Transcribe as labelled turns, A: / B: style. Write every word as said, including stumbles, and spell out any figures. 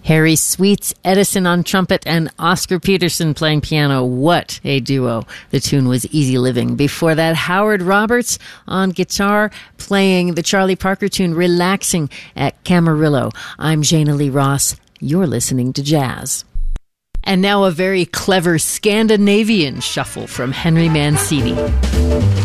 A: Harry Sweets, Edison on trumpet, and Oscar Peterson playing piano. What a duo. The tune was Easy Living. Before that, Howard Roberts on guitar playing the Charlie Parker tune Relaxing at Camarillo. I'm Jana Lee Ross. You're listening to Jazz. And now a very clever Scandinavian shuffle from Henry Mancini.